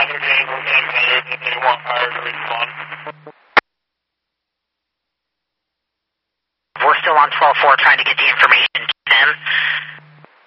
getting admitted that they want fire to respond. We're still on 12-4 trying to get the information to them.